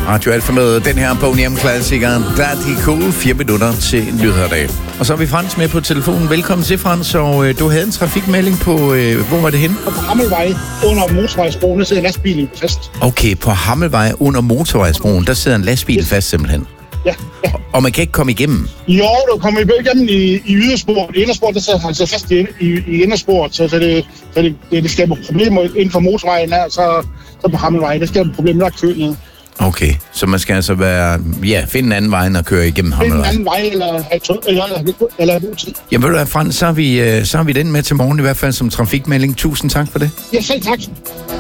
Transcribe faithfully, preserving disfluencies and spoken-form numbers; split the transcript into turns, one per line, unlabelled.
Radio Alfa med den her Boney M-klassikeren Daddy Cool, fire minutter til nyhederdag. Og så er vi Frans med på telefonen. Velkommen til, Frans. Og øh, du havde en trafikmelding på, øh, hvor var det henne?
På Hammelvej under motorvejsbroen, der sidder lastbilen fast.
Okay, på Hammelvej under motorvejsbroen, der sidder en lastbil yes. fast simpelthen.
Ja, ja.
Og man kan ikke komme igennem?
Jo, du kommer igennem i, i ydersporet. I indersporet, der sidder han så fast i, i, i indersporet, så, så, det, så det, det, det skaber problemer inden for motorvejen her, så, så på Hammelvej, der skaber problemer, der er kø ned.
Okay, så man skal altså være, ja, finde en anden vej end at køre igennem Hammelvej.
Finde en anden vej, eller have tøj, eller, eller, eller have god tid.
Jamen ved du hvad, Frans, så har, vi, så har vi den med til morgen i hvert fald som trafikmelding. Tusind tak for det.
Ja, selv tak.